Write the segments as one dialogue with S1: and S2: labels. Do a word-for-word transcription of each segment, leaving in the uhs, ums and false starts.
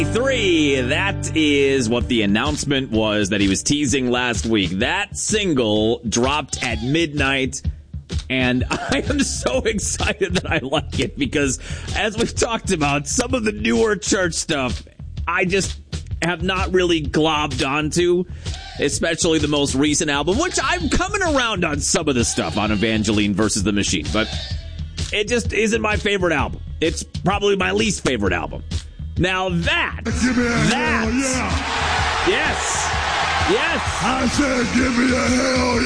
S1: Three, that is what the announcement was that he was teasing last week. That single dropped at midnight, and I am so excited that I like it because, as we've talked about, some of the newer church stuff I just have not really globbed onto, especially the most recent album, which I'm coming around on some of the stuff on Evangeline versus the Machine, but it just isn't my favorite album. It's probably my least favorite album. Now that,
S2: give me a
S1: that,
S2: hell yeah.
S1: yes, yes.
S2: I said give me a hell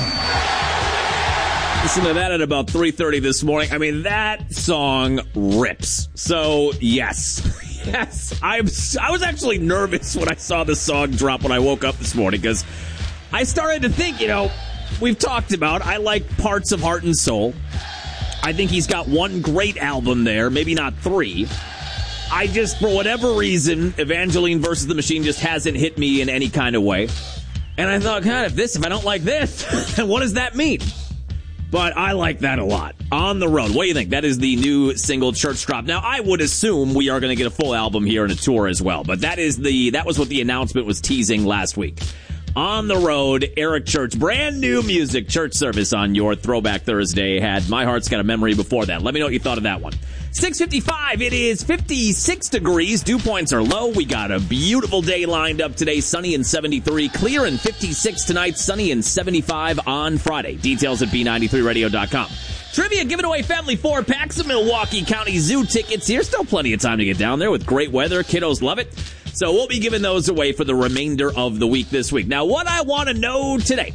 S2: yeah.
S1: Listen to that at about three thirty this morning. I mean, that song rips. So, yes, yes. I'm, I was actually nervous when I saw the song drop when I woke up this morning because I started to think, you know, we've talked about, I like parts of Heart and Soul. I think he's got one great album there, maybe not three. I just, for whatever reason, Evangeline versus the Machine just hasn't hit me in any kind of way. And I thought, God, if this, if I don't like this, then what does that mean? But I like that a lot. On the Road. What do you think? That is the new single Church drop. Now, I would assume we are going to get a full album here and a tour as well. But that is the, that was what the announcement was teasing last week. On the Road, Eric Church, brand new music, church service on your Throwback Thursday. Had My Heart's Got a Memory before that. Let me know what you thought of that one. six fifty-five, it is fifty-six degrees. Dew points are low. We got a beautiful day lined up today. Sunny and seventy-three. Clear and fifty-six tonight. Sunny and seventy-five on Friday. Details at B ninety-three radio dot com. Trivia, giving away family four packs of Milwaukee County Zoo tickets here. Still plenty of time to get down there with great weather. Kiddos love it. So we'll be giving those away for the remainder of the week this week. Now, what I want to know today,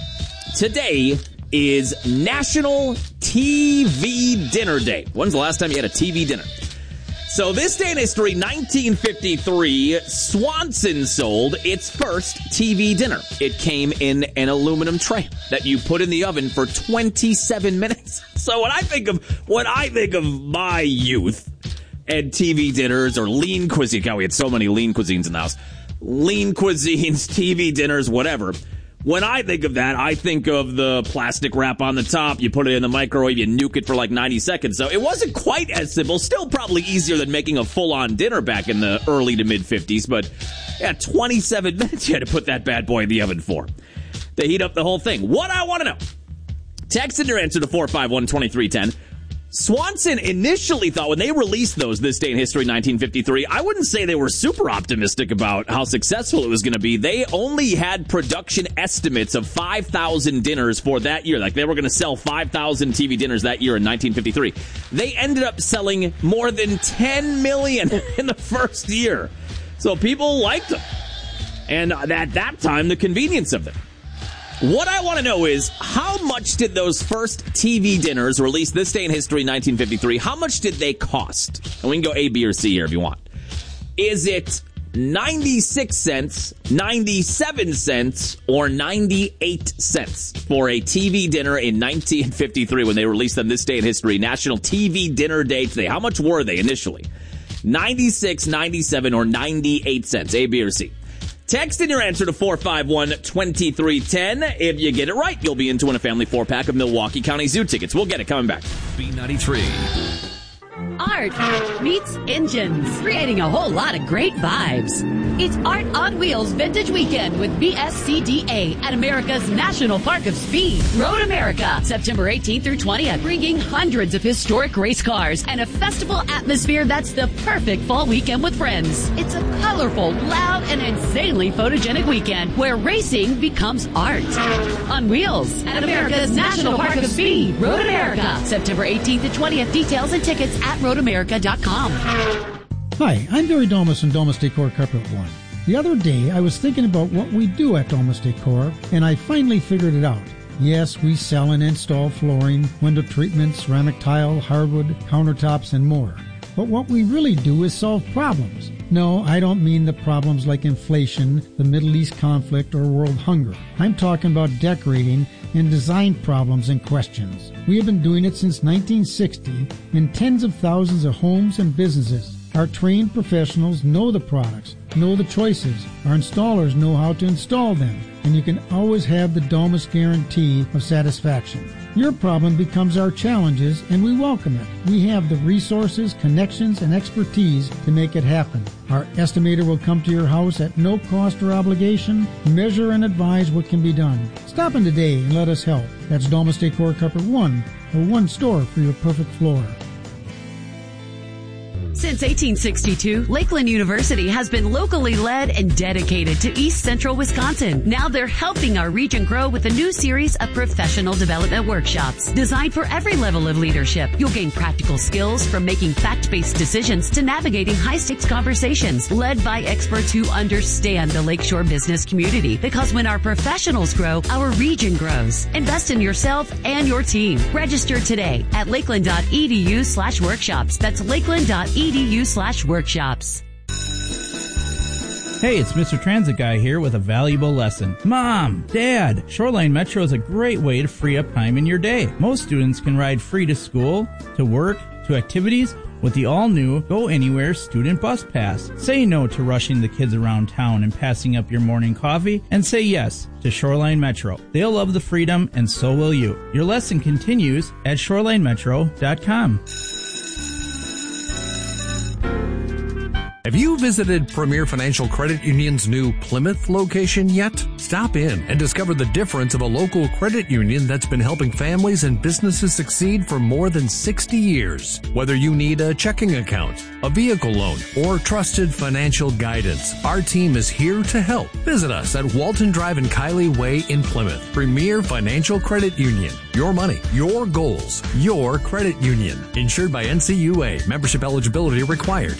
S1: today is National T V Dinner Day. When's the last time you had a T V dinner? So this day in history, nineteen fifty-three, Swanson sold its first T V dinner. It came in an aluminum tray that you put in the oven for twenty-seven minutes. So when I think of, when I think of my youth, and T V dinners or lean cuisine. God, we had so many lean cuisines in the house. Lean cuisines, T V dinners, whatever. When I think of that, I think of the plastic wrap on the top. You put it in the microwave, you nuke it for like ninety seconds. So it wasn't quite as simple. Still probably easier than making a full-on dinner back in the early to mid-fifties. But yeah, twenty-seven minutes you had to put that bad boy in the oven for. To heat up the whole thing. What I want to know. Text in your answer to four five one, two three one zero. Swanson initially thought when they released those this day in history, nineteen fifty-three, I wouldn't say they were super optimistic about how successful it was going to be. They only had production estimates of five thousand dinners for that year. Like they were going to sell five thousand T V dinners that year in nineteen fifty-three. They ended up selling more than ten million in the first year. So people liked them. And at that time, the convenience of them. What I want to know is, how much did those first T V dinners released this day in history, nineteen fifty-three, how much did they cost? And we can go A, B, or C here if you want. Is it ninety-six cents, ninety-seven cents, or ninety-eight cents for a T V dinner in nineteen fifty-three when they released them this day in history? National T V Dinner Day today. How much were they initially? ninety-six, ninety-seven, or ninety-eight cents? A, B, or C? Text in your answer to four five one, two three one zero. If you get it right, you'll be into a family four-pack of Milwaukee County Zoo tickets. We'll get it coming back.
S3: B ninety-three.
S4: Art meets engines, creating a whole lot of great vibes. It's Art on Wheels Vintage Weekend with B S C D A at America's National Park of Speed, Road America, September eighteenth through twentieth, bringing hundreds of historic race cars and a festival atmosphere that's the perfect fall weekend with friends. It's a colorful, loud, and insanely photogenic weekend where racing becomes art. On Wheels at America's National Park of Speed, Road America, September eighteenth to twentieth. Details and tickets at road america dot com.
S5: Hi, I'm Barry Domus from Domus Decor Carpet One. The other day, I was thinking about what we do at Domus Decor, and I finally figured it out. Yes, we sell and install flooring, window treatments, ceramic tile, hardwood, countertops, and more. But what we really do is solve problems. No, I don't mean the problems like inflation, the Middle East conflict, or world hunger. I'm talking about decorating and design problems and questions. We have been doing it since nineteen sixty in tens of thousands of homes and businesses. Our trained professionals know the products, know the choices. Our installers know how to install them, and you can always have the Domus guarantee of satisfaction. Your problem becomes our challenges, and we welcome it. We have the resources, connections, and expertise to make it happen. Our estimator will come to your house at no cost or obligation, measure and advise what can be done. Stop in today and let us help. That's Domus Decor Carpet One, or one store for your perfect floor.
S4: Since eighteen sixty-two, Lakeland University has been locally led and dedicated to East Central Wisconsin. Now they're helping our region grow with a new series of professional development workshops designed for every level of leadership. You'll gain practical skills from making fact-based decisions to navigating high-stakes conversations led by experts who understand the Lakeshore business community. Because when our professionals grow, our region grows. Invest in yourself and your team. Register today at lakeland.edu slash workshops. That's lakeland.edu edu slash workshops.
S3: Hey, it's Mister Transit Guy here with a valuable lesson. Mom, Dad, Shoreline Metro is a great way to free up time in your day. Most students can ride free to school, to work, to activities with the all-new Go Anywhere Student Bus Pass. Say no to rushing the kids around town and passing up your morning coffee, and say yes to Shoreline Metro. They'll love the freedom, and so will you. Your lesson continues at shoreline metro dot com.
S6: Have you visited Premier Financial Credit Union's new Plymouth location yet? Stop in and discover the difference of a local credit union that's been helping families and businesses succeed for more than sixty years. Whether you need a checking account, a vehicle loan, or trusted financial guidance, our team is here to help. Visit us at Walton Drive and Kiley Way in Plymouth. Premier Financial Credit Union. Your money, your goals, your credit union. Insured by N C U A. Membership eligibility required.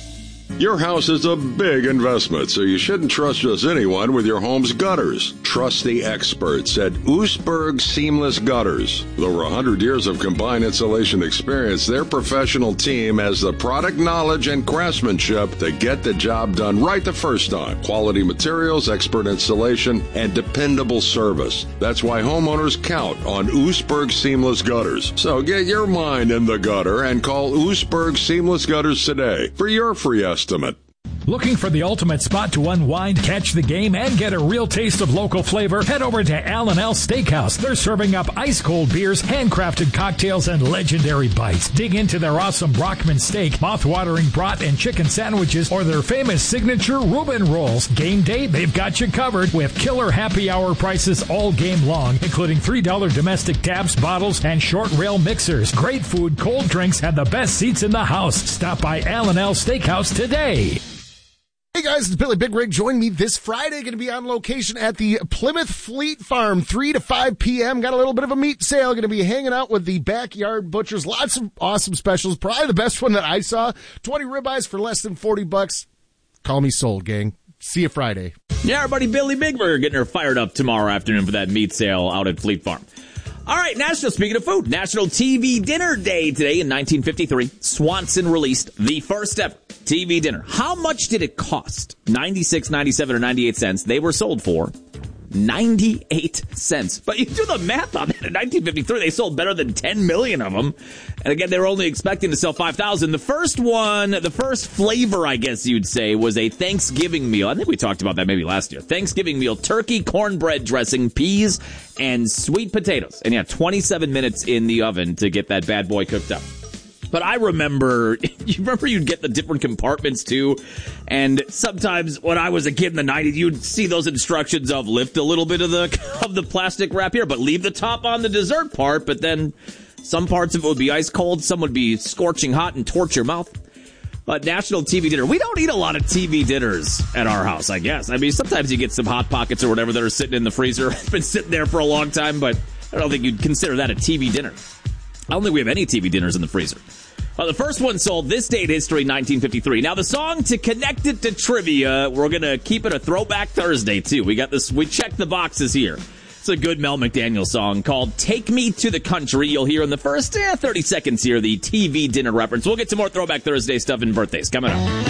S2: Your house is a big investment, so you shouldn't trust just anyone with your home's gutters. Trust the experts at Oostburg Seamless Gutters. With over one hundred years of combined installation experience, their professional team has the product knowledge and craftsmanship to get the job done right the first time. Quality materials, expert installation, and dependable service. That's why homeowners count on Oostburg Seamless Gutters. So get your mind in the gutter and call Oostburg Seamless Gutters today for your free estimate.
S7: Looking for the ultimate spot to unwind, catch the game, and get a real taste of local flavor? Head over to Al and L Steakhouse. They're serving up ice-cold beers, handcrafted cocktails, and legendary bites. Dig into their awesome Brockman steak, mouth-watering brat and chicken sandwiches, or their famous signature Reuben rolls. Game day, they've got you covered with killer happy hour prices all game long, including three dollars domestic taps, bottles, and short rail mixers. Great food, cold drinks, and the best seats in the house. Stop by Al and L Steakhouse today.
S8: Hey guys, it's Billy Big Rig. Join me this Friday. Going to be on location at the Plymouth Fleet Farm, three to five p.m. Got a little bit of a meat sale. Going to be hanging out with the Backyard Butchers. Lots of awesome specials. Probably the best one that I saw. twenty ribeyes for less than forty bucks. Call me sold, gang. See you Friday.
S1: Yeah, everybody, Billy Bigberg getting her fired up tomorrow afternoon for that meat sale out at Fleet Farm. All right, National, speaking of food, National T V Dinner Day today in nineteen fifty-three. Swanson released the first ever T V dinner. How much did it cost? ninety-six, ninety-seven, or ninety-eight cents. They were sold for ninety-eight cents. But you do the math on that. In nineteen fifty-three, they sold better than ten million of them. And again, they were only expecting to sell five thousand. The first one, the first flavor, I guess you'd say, was a Thanksgiving meal. I think we talked about that maybe last year. Thanksgiving meal, turkey, cornbread dressing, peas, and sweet potatoes. And yeah, twenty-seven minutes in the oven to get that bad boy cooked up. But I remember, you remember you'd get the different compartments too, and sometimes when I was a kid in the nineties, you'd see those instructions of lift a little bit of the of the plastic wrap here, but leave the top on the dessert part, but then some parts of it would be ice cold, some would be scorching hot and torch your mouth. But National T V Dinner, we don't eat a lot of T V dinners at our house, I guess. I mean, sometimes you get some Hot Pockets or whatever that are sitting in the freezer, been sitting there for a long time, but I don't think you'd consider that a T V dinner. I don't think we have any T V dinners in the freezer. Well, the first one sold this date history, nineteen fifty-three. Now, the song to connect it to trivia, we're going to keep it a throwback Thursday, too. We got this, we checked the boxes here. It's a good Mel McDaniel song called Take Me to the Country. You'll hear in the first eh, thirty seconds here the T V dinner reference. We'll get to more Throwback Thursday stuff and birthdays coming up.